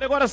Olha, agora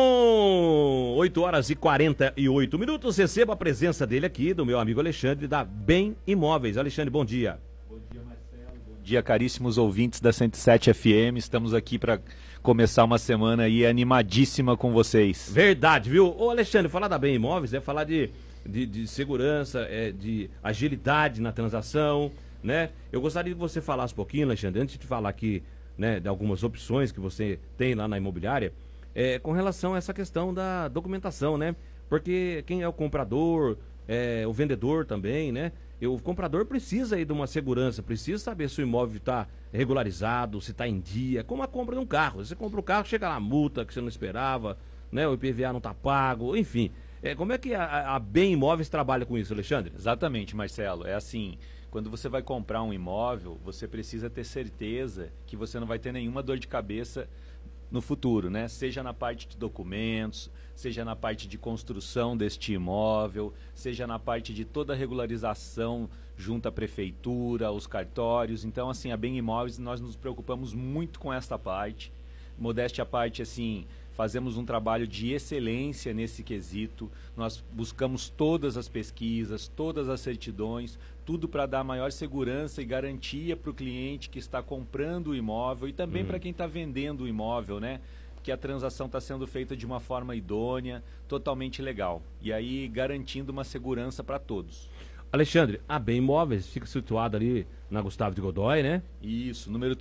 são 8 horas e 48 minutos. Receba a presença dele aqui, do meu amigo Alexandre, da Bem Imóveis. Alexandre, bom dia. Bom dia, Marcelo. Bom dia, caríssimos ouvintes da 107 FM. Estamos aqui para começar uma semana aí animadíssima com vocês. Verdade, viu? Ô, Alexandre, falar da Bem Imóveis é falar de segurança, de agilidade na transação, né? Eu gostaria que você falasse um pouquinho, Alexandre, antes de falar aqui, né, de algumas opções que você tem lá na imobiliária, com relação a essa questão da documentação, né? Porque quem é o comprador, o vendedor também, né? O comprador precisa aí de uma segurança, precisa saber se o imóvel está regularizado, se está em dia, como a compra de um carro. Você compra o carro, chega lá a multa que você não esperava, né? O IPVA não está pago, enfim. Como é que a Bem Imóveis trabalha com isso, Alexandre? Exatamente, Marcelo. É assim, quando você vai comprar um imóvel, você precisa ter certeza que você não vai ter nenhuma dor de cabeça no futuro, né? Seja na parte de documentos, seja na parte de construção deste imóvel, seja na parte de toda a regularização junto à prefeitura, os cartórios. Então, assim, a Bem Imóveis, nós nos preocupamos muito com esta parte. Modéstia à parte, assim, fazemos um trabalho de excelência nesse quesito. Nós buscamos todas as pesquisas, todas as certidões, tudo para dar maior segurança e garantia para o cliente que está comprando o imóvel e também para quem está vendendo o imóvel, né? Que a transação está sendo feita de uma forma idônea, totalmente legal. E aí garantindo uma segurança para todos. Alexandre, a Bem Imóveis fica situada ali na Gustavo de Godoy, né? Isso, número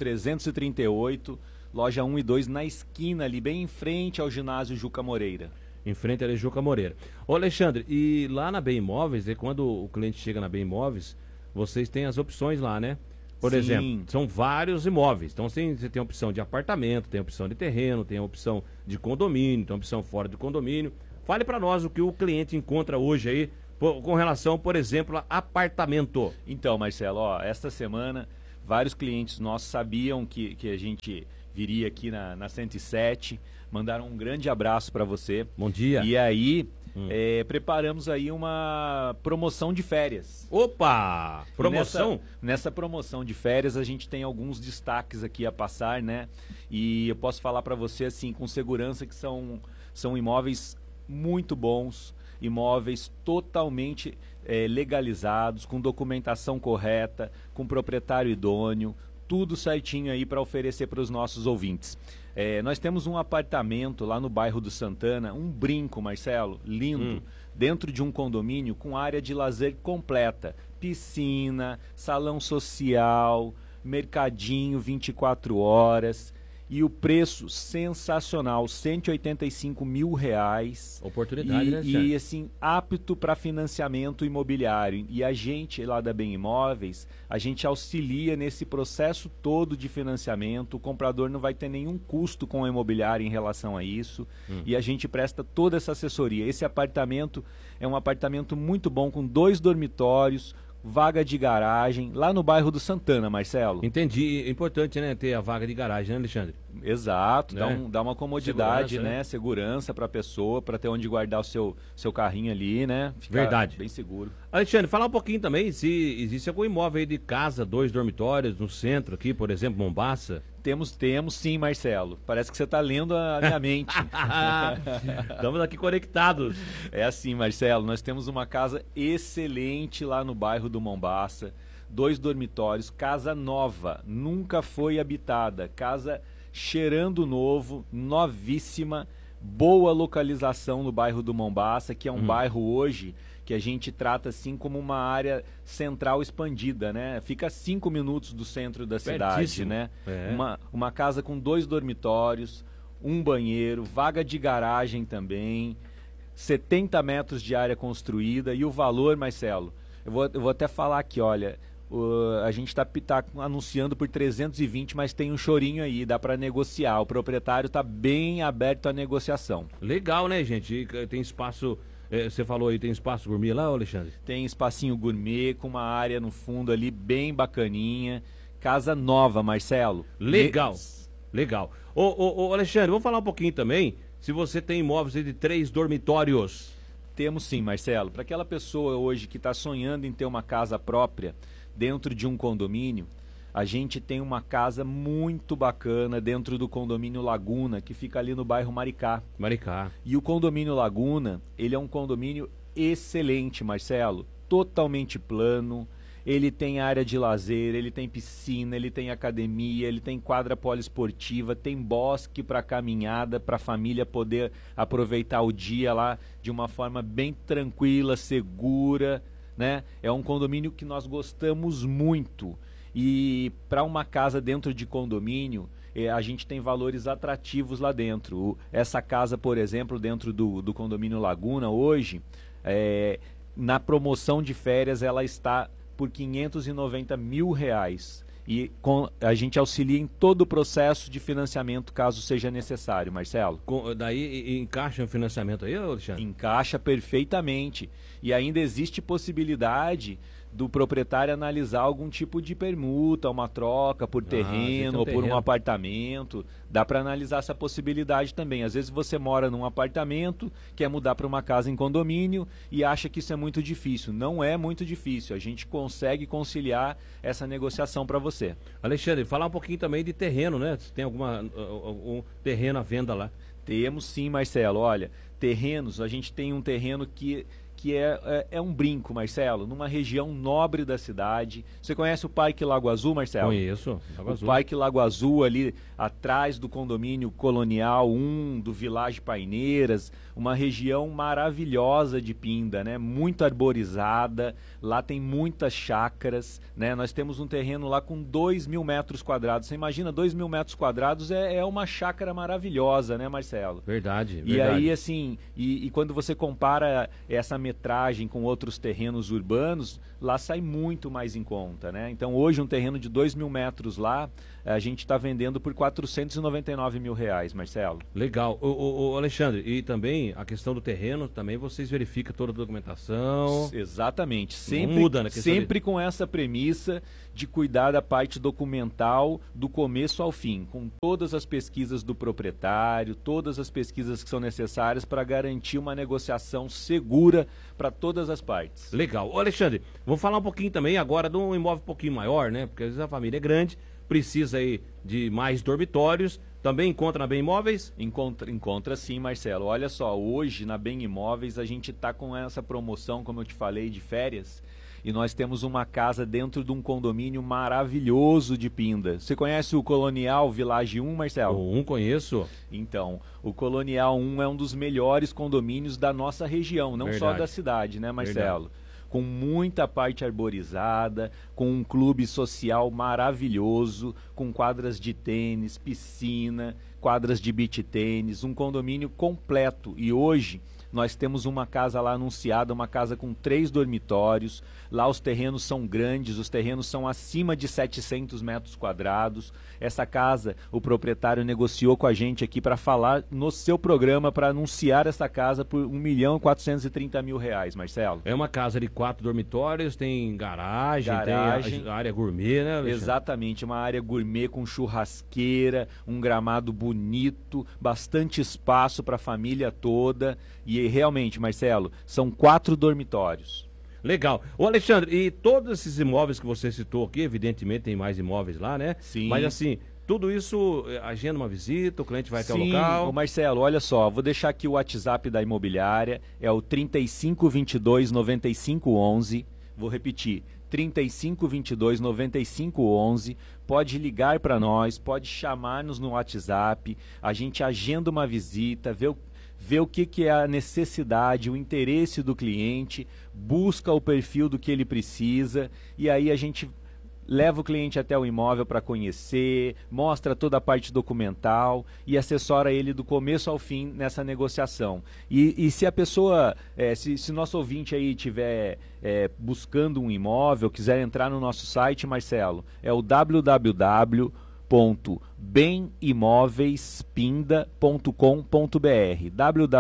338, loja 1 e 2, na esquina ali, bem em frente ao ginásio Juca Moreira. Em frente à Juca Moreira. Ô, Alexandre, e lá na Bem Imóveis, quando o cliente chega na Bem Imóveis, vocês têm as opções lá, né? Por Sim. exemplo, são vários imóveis. Então você tem a opção de apartamento, tem a opção de terreno, tem a opção de condomínio, tem a opção fora de condomínio. Fale para nós o que o cliente encontra hoje aí com relação, por exemplo, a apartamento. Então, Marcelo, esta semana vários clientes nossos sabiam que a gente viria aqui na 107, mandaram um grande abraço para você. Bom dia. E aí, preparamos aí uma promoção de férias. Opa! Promoção? Nessa promoção de férias a gente tem alguns destaques aqui a passar, né? E eu posso falar para você assim com segurança que são imóveis muito bons, imóveis totalmente legalizados, com documentação correta, com proprietário idôneo, tudo certinho aí para oferecer para os nossos ouvintes. Nós temos um apartamento lá no bairro do Santana, um brinco, Marcelo, lindo, dentro de um condomínio com área de lazer completa, piscina, salão social, mercadinho 24 horas e o preço sensacional, R$185 mil. Oportunidade, né, Alexandre? E assim, apto para financiamento imobiliário. E a gente lá da Bem Imóveis, a gente auxilia nesse processo todo de financiamento. O comprador não vai ter nenhum custo com a imobiliária em relação a isso. E a gente presta toda essa assessoria. Esse apartamento é um apartamento muito bom, com 2 dormitórios, vaga de garagem, lá no bairro do Santana, Marcelo. Entendi. É importante, né, ter a vaga de garagem, né, Alexandre? Exato, Né? dá uma comodidade, Segurança, né? Segurança para a pessoa, para ter onde guardar o seu carrinho ali, né? Ficar Verdade. bem seguro. Alexandre, falar um pouquinho também se existe algum imóvel aí de casa, 2 dormitórios, no centro aqui, por exemplo, Mombaça. Temos sim, Marcelo. Parece que você está lendo a minha mente. Estamos aqui conectados. É assim, Marcelo, nós temos uma casa excelente lá no bairro do Mombaça, 2 dormitórios, casa nova, nunca foi habitada, casa cheirando novo, novíssima, boa localização no bairro do Mombaça, que é um bairro hoje que a gente trata assim como uma área central expandida, né? Fica a 5 minutos do centro da cidade, Pertíssimo. né? É. Uma casa com 2 dormitórios, um banheiro, vaga de garagem também, 70 metros de área construída. E o valor, Marcelo, eu vou até falar aqui, olha, a gente tá anunciando por 320, mas tem um chorinho aí, dá para negociar. O proprietário está bem aberto à negociação. Legal, né, gente? E tem espaço, você falou aí, tem espaço gourmet lá, Alexandre? Tem espacinho gourmet com uma área no fundo ali bem bacaninha. Casa nova, Marcelo. Legal, legal. Ô, Alexandre, vamos falar um pouquinho também, se você tem imóveis aí de 3 dormitórios. Temos sim, Marcelo. Para aquela pessoa hoje que está sonhando em ter uma casa própria dentro de um condomínio, a gente tem uma casa muito bacana dentro do condomínio Laguna, que fica ali no bairro Maricá. Maricá. E o condomínio Laguna, ele é um condomínio excelente, Marcelo, totalmente plano. Ele tem área de lazer, ele tem piscina, ele tem academia, ele tem quadra poliesportiva, tem bosque para caminhada, para a família poder aproveitar o dia lá de uma forma bem tranquila, segura, né? É um condomínio que nós gostamos muito. E para uma casa dentro de condomínio, a gente tem valores atrativos lá dentro. Essa casa, por exemplo, dentro do condomínio Laguna, hoje, na promoção de férias, ela está por R$590 mil. E a gente auxilia em todo o processo de financiamento, caso seja necessário, Marcelo. Daí encaixa o financiamento aí, Alexandre? Encaixa perfeitamente. E ainda existe possibilidade do proprietário analisar algum tipo de permuta, uma troca por terreno ou por um apartamento. Dá para analisar essa possibilidade também. Às vezes você mora num apartamento, quer mudar para uma casa em condomínio e acha que isso é muito difícil. Não é muito difícil. A gente consegue conciliar essa negociação para você. Alexandre, falar um pouquinho também de terreno, né? Se tem algum terreno à venda lá? Temos sim, Marcelo. Olha, terrenos, a gente tem um terreno que é um brinco, Marcelo, numa região nobre da cidade. Você conhece o Parque Lago Azul, Marcelo? Conheço, Lago Azul. O Parque Lago Azul, ali atrás do condomínio Colonial 1, do Village Paineiras, uma região maravilhosa de Pinda, né? Muito arborizada, lá tem muitas chácaras, né? Nós temos um terreno lá com 2.000 metros quadrados. Você imagina, 2.000 metros quadrados é uma chácara maravilhosa, né, Marcelo? Verdade, E aí, assim, e quando você compara essa metragem com outros terrenos urbanos, lá sai muito mais em conta, né? Então hoje um terreno de 2.000 metros lá, a gente está vendendo por R$499 mil, Marcelo. Legal. O Alexandre, e também a questão do terreno, também vocês verificam toda a documentação. Exatamente. Sempre, não muda, né? Sempre com essa premissa de cuidar da parte documental do começo ao fim, com todas as pesquisas do proprietário, todas as pesquisas que são necessárias para garantir uma negociação segura para todas as partes. Legal. Ô Alexandre, vamos falar um pouquinho também agora de um imóvel um pouquinho maior, né? Porque às vezes a família é grande, precisa aí de mais dormitórios. Também encontra na Bem Imóveis? Encontra sim, Marcelo. Olha só, hoje na Bem Imóveis a gente está com essa promoção, como eu te falei, de férias. E nós temos uma casa dentro de um condomínio maravilhoso de Pinda. Você conhece o Colonial Village 1, Marcelo? O 1 conheço. Então, o Colonial 1 é um dos melhores condomínios da nossa região, não só da cidade, né, Marcelo? Verdade. Com muita parte arborizada, com um clube social maravilhoso, com quadras de tênis, piscina, quadras de beach tênis, um condomínio completo. E hoje nós temos uma casa lá anunciada, uma casa com 3 dormitórios. Lá os terrenos são grandes, os terrenos são acima de 700 metros quadrados. Essa casa, o proprietário negociou com a gente aqui para falar no seu programa, para anunciar essa casa por R$1.430 mil, Marcelo. É uma casa de 4 dormitórios, tem garagem, tem a área gourmet, né, Alexandre? Exatamente, uma área gourmet com churrasqueira, um gramado bonito, bastante espaço para a família toda. E realmente, Marcelo, são 4 dormitórios. Legal. Ô Alexandre, e todos esses imóveis que você citou aqui, evidentemente tem mais imóveis lá, né? Sim. Mas assim, tudo isso agenda uma visita, o cliente vai até o local? Sim, Marcelo, olha só, vou deixar aqui o WhatsApp da imobiliária, é o 3522-9511, vou repetir, 3522-9511, pode ligar para nós, pode chamar-nos no WhatsApp, a gente agenda uma visita, vê o que é a necessidade, o interesse do cliente, busca o perfil do que ele precisa e aí a gente leva o cliente até o imóvel para conhecer, mostra toda a parte documental e assessora ele do começo ao fim nessa negociação. E se a pessoa, se nosso ouvinte aí estiver buscando um imóvel, quiser entrar no nosso site, Marcelo, é o www.bemimovelspinda.com.br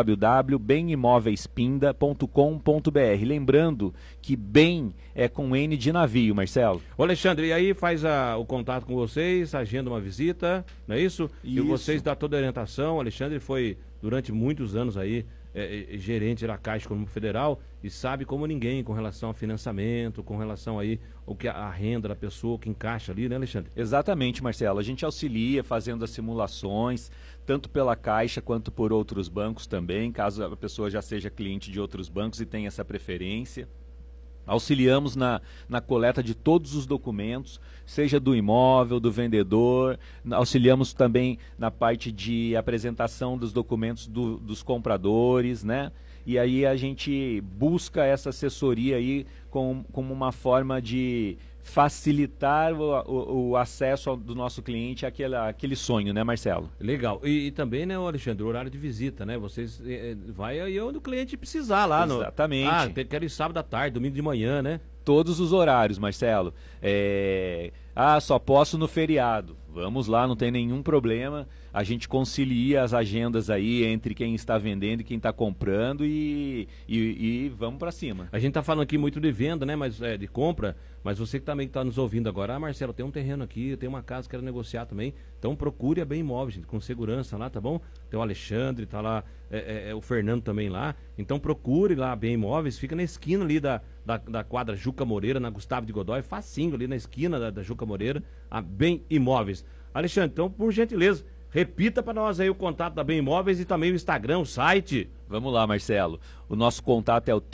www.bemimovelspinda.com.br. Lembrando que bem é com N de navio, Marcelo. Ô Alexandre, e aí faz o contato com vocês, agenda uma visita, não é isso? Isso. E vocês dão toda a orientação. O Alexandre foi durante muitos anos aí gerente da Caixa Econômica Federal e sabe como ninguém com relação ao financiamento, com relação aí o que a renda da pessoa que encaixa ali, né, Alexandre? Exatamente, Marcelo. A gente auxilia fazendo as simulações, tanto pela Caixa quanto por outros bancos também, caso a pessoa já seja cliente de outros bancos e tenha essa preferência. Auxiliamos na coleta de todos os documentos, seja do imóvel, do vendedor, auxiliamos também na parte de apresentação dos documentos dos compradores, né? E aí a gente busca essa assessoria aí como uma forma de facilitar o acesso do nosso cliente àquele sonho, né, Marcelo? Legal. E também, né, Alexandre, o horário de visita, né? Vocês vai aí onde o cliente precisar lá. Exatamente. Quero ir sábado à tarde, domingo de manhã, né? Todos os horários, Marcelo. Só posso no feriado. Vamos lá, não tem nenhum problema. A gente concilia as agendas aí entre quem está vendendo e quem está comprando e vamos para cima. A gente tá falando aqui muito de venda, né, mas de compra, mas você que também está nos ouvindo agora, Marcelo, tem um terreno aqui, tem uma casa que quero negociar também, então procure a Bem Imóveis, gente, com segurança lá, tá bom? Tem o Alexandre, tá lá, o Fernando também lá, então procure lá a Bem Imóveis, fica na esquina ali da quadra Juca Moreira, na Gustavo de Godoy, facinho ali na esquina da Juca Moreira, a Bem Imóveis. Alexandre, então, por gentileza, repita para nós aí o contato da Bem Imóveis e também o Instagram, o site. Vamos lá, Marcelo. O nosso contato é o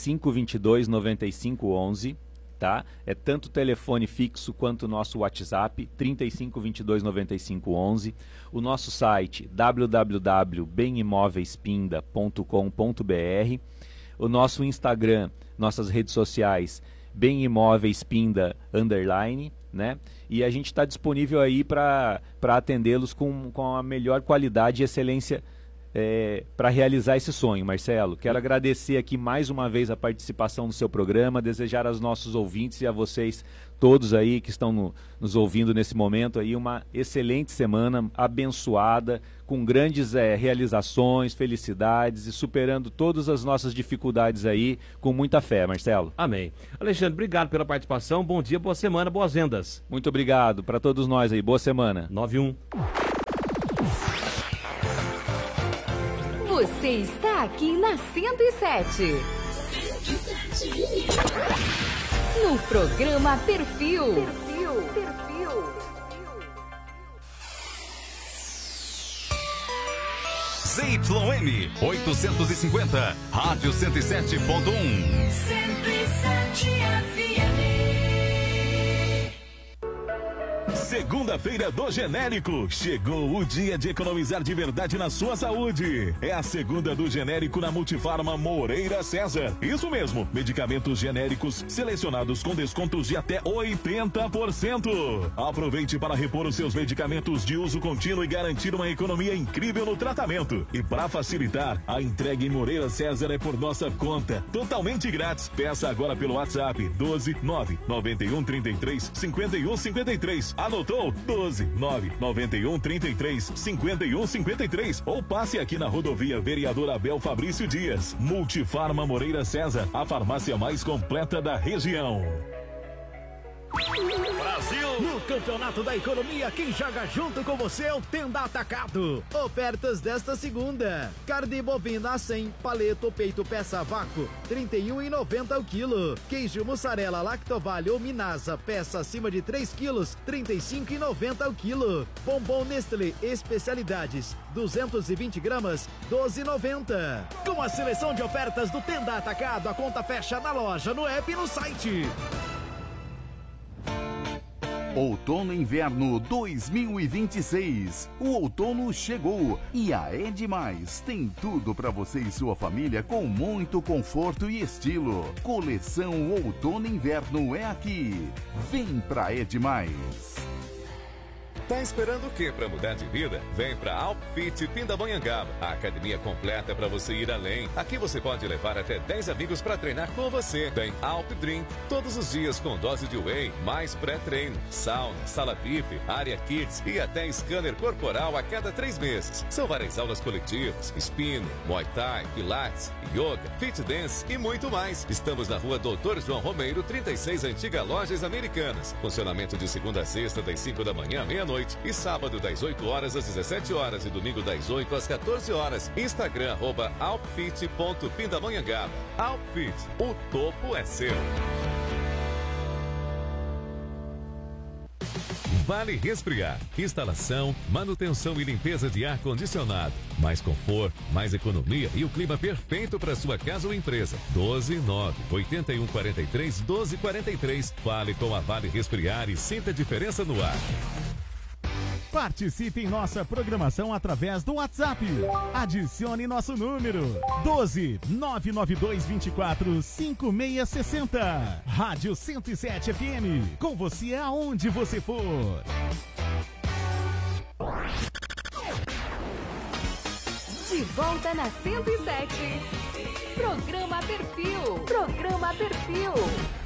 3522-9511, tá? É tanto o telefone fixo quanto o nosso WhatsApp, 3522-9511. O nosso site, www.bemimoveespinda.com.br. O nosso Instagram, nossas redes sociais, Bem Imóveis Pinda _, né? E a gente está disponível aí para atendê-los com a melhor qualidade e excelência para realizar esse sonho, Marcelo. Quero agradecer aqui mais uma vez a participação do seu programa, desejar aos nossos ouvintes e a vocês todos aí que estão nos ouvindo nesse momento aí uma excelente semana, abençoada, com grandes realizações, felicidades e superando todas as nossas dificuldades aí com muita fé, Marcelo. Amém. Alexandre, obrigado pela participação, bom dia, boa semana, boas vendas. Muito obrigado para todos nós aí, boa semana. 91. Você está aqui na 107. No programa Perfil. ZYM 850, Rádio 107.1. 107 FM. Segunda-feira do Genérico. Chegou o dia de economizar de verdade na sua saúde. É a segunda do Genérico na Multifarma Moreira César. Isso mesmo, medicamentos genéricos selecionados com descontos de até 80%. Aproveite para repor os seus medicamentos de uso contínuo e garantir uma economia incrível no tratamento. E para facilitar, a entrega em Moreira César é por nossa conta, totalmente grátis. Peça agora pelo WhatsApp 12 991 33 51 53. Anotou? 12 991 33 51 53. Ou passe aqui na rodovia Vereador Abel Fabrício Dias. Multifarma Moreira César, a farmácia mais completa da região. Brasil! No Campeonato da Economia, quem joga junto com você é o Tenda Atacado. Ofertas desta segunda: carne bovina a 100, paleto peito peça vácuo, R$ 31,90 o quilo. Queijo mussarela Lactovale ou Minasa, peça acima de 3 quilos, R$ 35,90 o quilo. Bombom Nestlé Especialidades, 220 gramas, R$ 12,90. Com a seleção de ofertas do Tenda Atacado, a conta fecha na loja, no app e no site. Outono e Inverno 2026. O outono chegou e a Edmais tem tudo para você e sua família com muito conforto e estilo. Coleção Outono e Inverno é aqui. Vem pra Edmais. Tá esperando o que para mudar de vida? Vem para Alpfit Pindamonhangaba, a academia completa para você ir além. Aqui você pode levar até 10 amigos para treinar com você. Tem Alp Drink todos os dias com dose de whey, mais pré-treino, sauna, sala VIP, área kids e até scanner corporal a cada 3 meses. São várias aulas coletivas, spinning, muay thai, pilates, yoga, fit dance e muito mais. Estamos na rua Doutor João Romeiro, 36, antiga Lojas Americanas. Funcionamento de segunda a sexta, das 5 da manhã à meia-noite noite e sábado das 8 horas às 17 horas e domingo das 8 às 14 horas. Instagram @alpfit.pindamonhangaba. Alpfit, o topo é seu. Vale Resfriar. Instalação, manutenção e limpeza de ar-condicionado. Mais conforto, mais economia e o clima perfeito para sua casa ou empresa. 129-8143-1243. Fale com a Vale Resfriar e sinta a diferença no ar. Participe em nossa programação através do WhatsApp. Adicione nosso número 12-99224-5660. Rádio 107 FM. Com você aonde você for. De volta na 107. Programa Perfil. Programa Perfil.